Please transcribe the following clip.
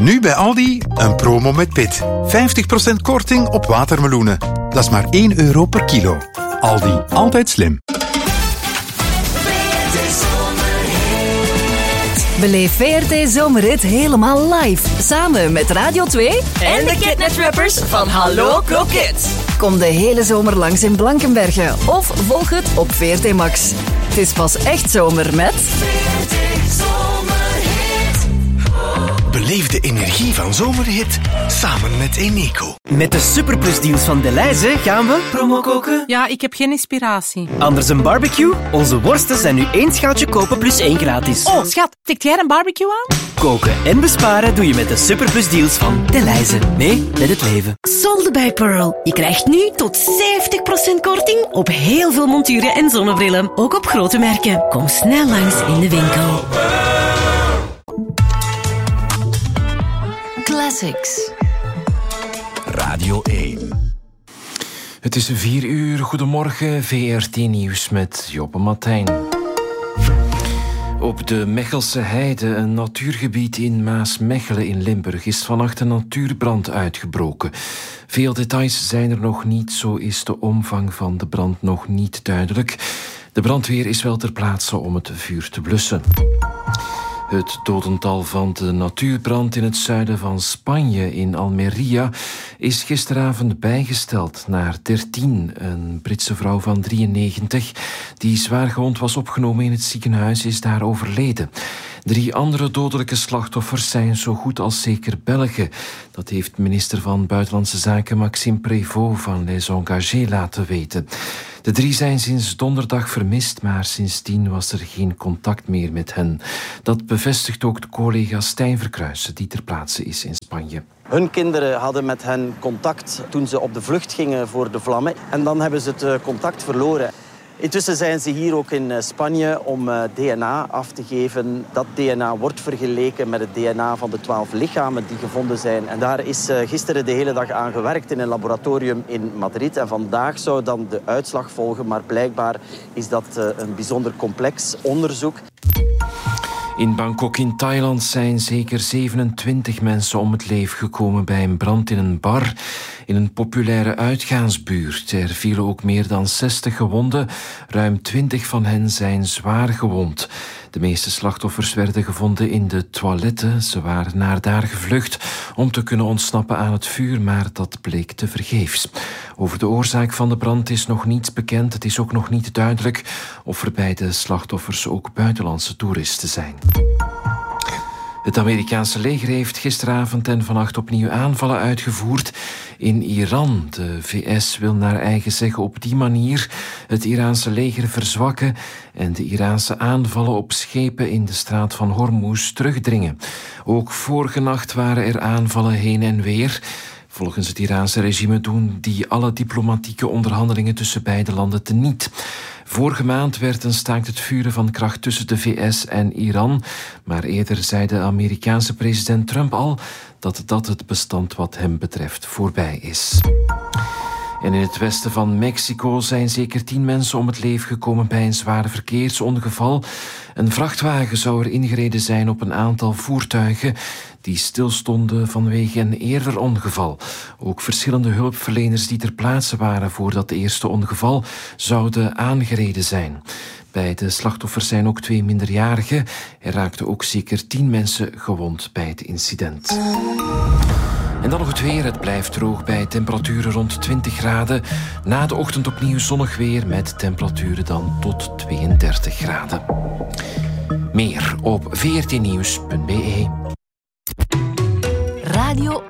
Nu bij Aldi een promo met pit. 50% korting op watermeloenen. Dat is maar €1 per kilo. Aldi, altijd slim. Beleef VRT Zomerhit helemaal live. Samen met Radio 2 en de Kidnet-rappers van Hallo Kroket. Kom de hele zomer langs in Blankenberge of volg het op VRT Max. Het is pas echt zomer met... VRT Zomerhit. Beleef de energie van Zomerhit samen met Eneco. Met de superplusdeals van Delhaize gaan we... Promo koken? Ja, ik heb geen inspiratie. Anders een barbecue? Onze worsten zijn nu 1 schaaltje kopen plus 1 gratis. Oh, schat, tikt jij een barbecue aan? Koken en besparen doe je met de superplusdeals van Delhaize. Nee, met het leven. Solde bij Pearl. Je krijgt nu tot 70% korting op heel veel monturen en zonnebrillen. Ook op grote merken. Kom snel langs in de winkel. Classics. Radio 1. Het is 4 uur. Goedemorgen, VRT Nieuws met Joppe Martijn. Op de Mechelse Heide, een natuurgebied in Maasmechelen in Limburg, is vannacht een natuurbrand uitgebroken. Veel details zijn er nog niet, zo is de omvang van de brand nog niet duidelijk. De brandweer is wel ter plaatse om het vuur te blussen. Het dodental van de natuurbrand in het zuiden van Spanje, in Almería, is gisteravond bijgesteld naar 13. Een Britse vrouw van 93, die zwaar gewond was opgenomen in het ziekenhuis, is daar overleden. 3 andere dodelijke slachtoffers zijn zo goed als zeker Belgen. Dat heeft minister van Buitenlandse Zaken Maxime Prévost van Les Engagés laten weten. De 3 zijn sinds donderdag vermist, maar sindsdien was er geen contact meer met hen. Dat bevestigt ook de collega Stijn Verkruijsen, die ter plaatse is in Spanje. Hun kinderen hadden met hen contact toen ze op de vlucht gingen voor de vlammen. En dan hebben ze het contact verloren. Intussen zijn ze hier ook in Spanje om DNA af te geven. Dat DNA wordt vergeleken met het DNA van de 12 lichamen die gevonden zijn. En daar is gisteren de hele dag aan gewerkt in een laboratorium in Madrid. En vandaag zou dan de uitslag volgen, maar blijkbaar is dat een bijzonder complex onderzoek. In Bangkok in Thailand zijn zeker 27 mensen om het leven gekomen bij een brand in een bar in een populaire uitgaansbuurt. Er vielen ook meer dan 60 gewonden. Ruim 20 van hen zijn zwaar gewond. De meeste slachtoffers werden gevonden in de toiletten. Ze waren naar daar gevlucht om te kunnen ontsnappen aan het vuur, maar dat bleek tevergeefs. Over de oorzaak van de brand is nog niets bekend. Het is ook nog niet duidelijk of er bij de slachtoffers ook buitenlandse toeristen zijn. Het Amerikaanse leger heeft gisteravond en vannacht opnieuw aanvallen uitgevoerd in Iran. De VS wil naar eigen zeggen op die manier het Iraanse leger verzwakken en de Iraanse aanvallen op schepen in de straat van Hormuz terugdringen. Ook vorige nacht waren er aanvallen heen en weer. Volgens het Iraanse regime doen die alle diplomatieke onderhandelingen tussen beide landen teniet. Vorige maand werd een staakt het vuren van kracht tussen de VS en Iran, maar eerder zei de Amerikaanse president Trump al dat het bestand wat hem betreft voorbij is. En in het westen van Mexico zijn zeker 10 mensen om het leven gekomen bij een zware verkeersongeval. Een vrachtwagen zou er ingereden zijn op een aantal voertuigen die stilstonden vanwege een eerder ongeval. Ook verschillende hulpverleners die ter plaatse waren voor dat eerste ongeval zouden aangereden zijn. Bij de slachtoffers zijn ook 2 minderjarigen. Er raakten ook zeker 10 mensen gewond bij het incident. En dan nog het weer. Het blijft droog bij temperaturen rond 20 graden. Na de ochtend opnieuw zonnig weer met temperaturen dan tot 32 graden. Meer op vrtnieuws.be. Radio